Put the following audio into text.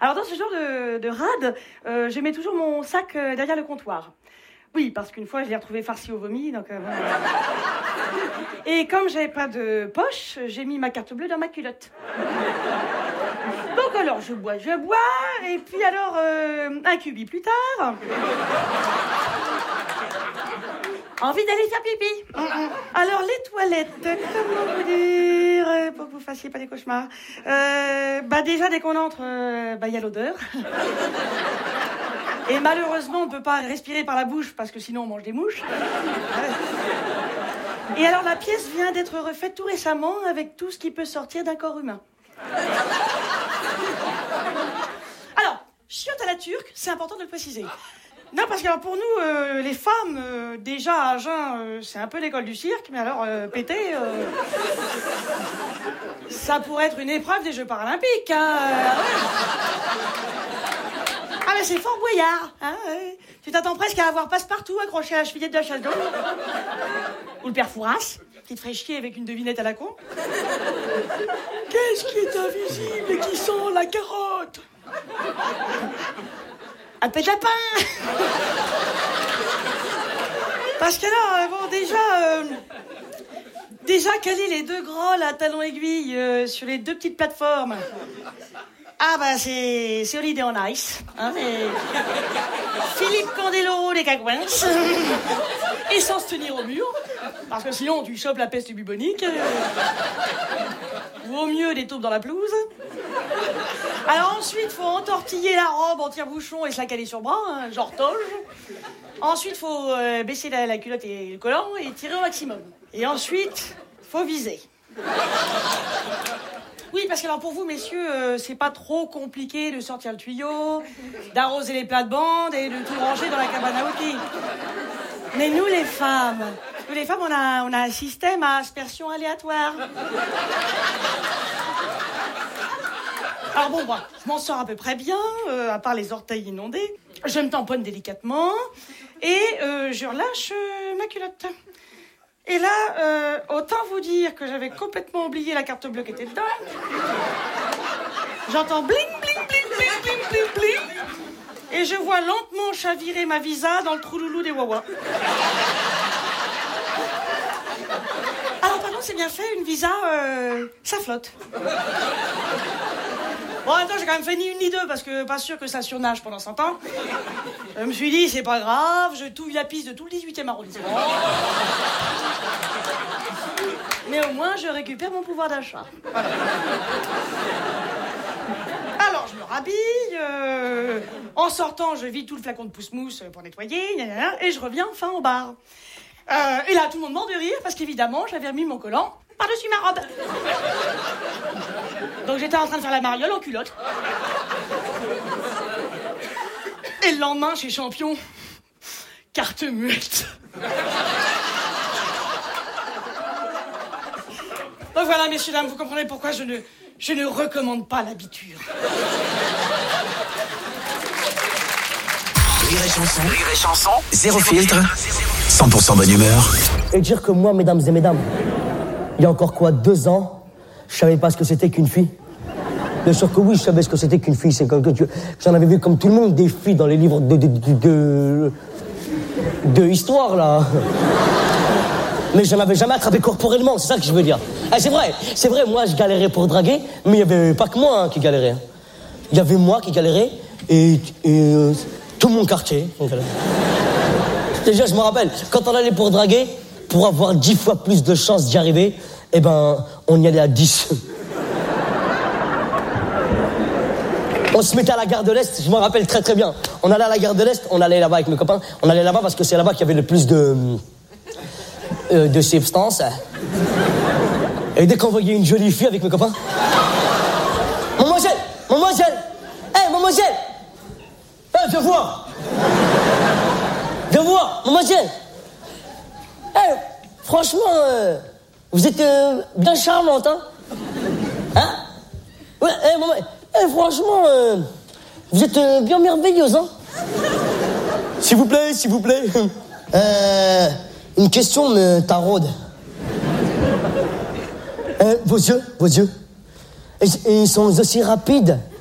Alors dans ce genre de rade, je mets toujours mon sac derrière le comptoir. Oui, parce qu'une fois, je l'ai retrouvé farci au vomi, donc bon. Et comme j'avais pas de poche, j'ai mis ma carte bleue dans ma culotte. Donc alors, je bois, et puis alors, un cubi plus tard... Envie d'aller faire pipi. Alors, les toilettes, comment vous dire, pour que vous fassiez pas des cauchemars. Déjà, dès qu'on entre, y a l'odeur. Et malheureusement, on ne peut pas respirer par la bouche, parce que sinon, on mange des mouches. Et alors, la pièce vient d'être refaite tout récemment, avec tout ce qui peut sortir d'un corps humain. Alors, chiotte à la turque, c'est important de le préciser. Non, parce que pour nous, les femmes, déjà à jeun, c'est un peu l'école du cirque, mais alors péter, ça pourrait être une épreuve des Jeux paralympiques. Hein, Ah, mais c'est Fort Boyard. Hein, Tu t'attends presque à avoir Passepartout accroché à la chevillette de la chasse d'eau. Ou le père Fouras, qui te ferait chier avec une devinette à la con. Qu'est-ce qui est invisible et qui sent la carotte? Un pet de lapin. Parce que là, bon, déjà caler les deux gros là, talons aiguilles sur les deux petites plateformes. Ah c'est Holiday on Ice. Hein, Philippe Candeloro des Cagouins. Et sans se tenir au mur. Parce que sinon, tu chopes la peste bubonique. Ou au mieux, des taupes dans la pelouse. Alors ensuite, faut entortiller la robe en tire-bouchon et se la caler sur le bras, hein, genre toge. Ensuite, faut baisser la culotte et le collant et tirer au maximum. Et ensuite, faut viser. Oui, parce que alors pour vous, messieurs, c'est pas trop compliqué de sortir le tuyau, d'arroser les plates-bandes et de tout ranger dans la cabane à outils. Mais nous, les femmes, on a un système à aspersion aléatoire. Alors bon, je m'en sors à peu près bien, à part les orteils inondés. Je me tamponne délicatement et je relâche ma culotte. Et là, autant vous dire que j'avais complètement oublié la carte bleue qui était dedans. J'entends bling, bling, bling, bling, bling, bling, bling. Et je vois lentement chavirer ma visa dans le trou loulou des Wawa. Alors pardon, c'est bien fait, une visa, ça flotte. Bon, attends, j'ai quand même fait ni une ni deux, parce que pas sûr que ça surnage pendant 100 ans. Je me suis dit, c'est pas grave, je touille la piste de tout le 18e arrondissement. Mais au moins, je récupère mon pouvoir d'achat. Voilà. Alors, je me rhabille, en sortant, je vide tout le flacon de pousse-mousse pour nettoyer, et je reviens enfin au bar. Et là, tout le monde mord de rire, parce qu'évidemment, j'avais remis mon collant par-dessus ma robe. Donc j'étais en train de faire la mariole en culotte. Et le lendemain, chez Champion, carte muette. Donc voilà, messieurs, dames, vous comprenez pourquoi je ne recommande pas l'habitude. Rire et chanson, zéro filtre, 100% bonne humeur. Et dire que moi, mesdames et mesdames, il y a encore 2 ans, je savais pas ce que c'était qu'une fille. Bien sûr que oui, je savais ce que c'était qu'une fille. C'est que j'en avais vu comme tout le monde des filles dans les livres de histoire, là. Mais je n'avais jamais attrapé corporellement, c'est ça que je veux dire. Ah, c'est vrai, moi je galérais pour draguer, mais il n'y avait pas que moi qui galérais. Il y avait moi qui galérais et tout mon quartier. Déjà, je me rappelle, quand on allait pour draguer, pour avoir 10 fois plus de chances d'y arriver, eh ben, on y allait à 10. On se mettait à la gare de l'Est, je me rappelle très très bien. On allait à la gare de l'Est, on allait là-bas avec mes copains. On allait là-bas parce que c'est là-bas qu'il y avait le plus de substances. Et dès qu'on voyait une jolie fille avec mes copains... Mademoiselle, viens voir, mademoiselle. Franchement, vous êtes bien charmante, hein? Hein? Ouais, maman, franchement, vous êtes bien merveilleuse, hein? S'il vous plaît. Une question me taraude. Vos yeux, ils sont aussi rapides